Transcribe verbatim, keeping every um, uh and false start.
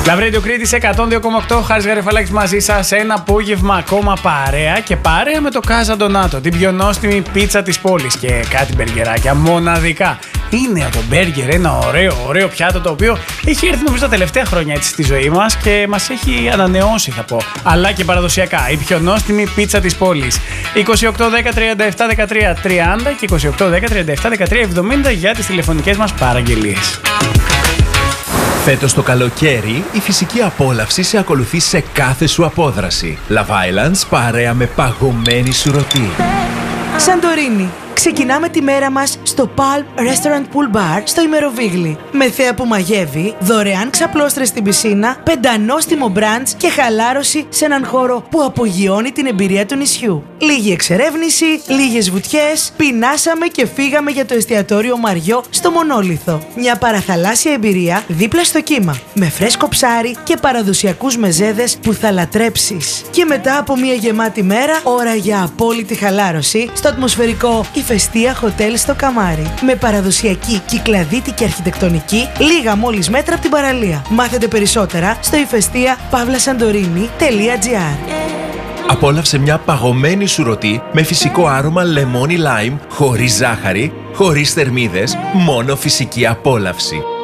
Λαβρέντιο Κρήτης εκατόν δύο κόμμα οκτώ, Χάρης Γαρεφαλάκης μαζί σας. Ένα απόγευμα ακόμα παρέα και παρέα με το Casa Donato, την πιο νόστιμη πίτσα της πόλης και κάτι μπεργκεράκια μοναδικά. Είναι το μπέργκερ ένα ωραίο, ωραίο πιάτο το οποίο έχει έρθει νομίζω τα τελευταία χρόνια έτσι στη ζωή μας και μας έχει ανανεώσει θα πω. Αλλά και παραδοσιακά, η πιο νόστιμη πίτσα της πόλης. είκοσι οκτώ δέκα τριάντα επτά δεκατρία τριάντα και είκοσι οκτώ δέκα τριάντα επτά δεκατρία εβδομήντα για τις τηλεφωνικές μας παραγγελίες. Φέτος το καλοκαίρι, η φυσική απόλαυση σε ακολουθεί σε κάθε σου απόδραση. Love Islands παρέα με παγωμένη σουρωτή. Santorini. Ξεκινάμε τη μέρα μας στο Palm Restaurant Pool Bar στο Ημεροβίγλι. Με θέα που μαγεύει, δωρεάν ξαπλώστρες στην πισίνα, πεντανόστιμο μπραντς και χαλάρωση σε έναν χώρο που απογειώνει την εμπειρία του νησιού. Λίγη εξερεύνηση, λίγες βουτιές, πεινάσαμε και φύγαμε για το εστιατόριο Μαριό στο Μονόλιθο. Μια παραθαλάσσια εμπειρία δίπλα στο κύμα, με φρέσκο ψάρι και παραδοσιακούς μεζέδες που θα λατρέψεις. Και μετά από μια γεμάτη μέρα, ώρα για απόλυτη χαλάρωση στο ατμοσφαιρικό Ηφαιστία Hotel στο Καμάρι. Με παραδοσιακή κυκλαδίτικη αρχιτεκτονική, λίγα μόλις μέτρα από την παραλία. Μάθετε περισσότερα στο ηφαιστία παύλα σαντορίνι τελεία τζι άρ. Απόλαυσε μια παγωμένη σουρωτή με φυσικό άρωμα λεμόνι λάιμ, χωρίς ζάχαρη, χωρίς θερμίδες, μόνο φυσική απόλαυση.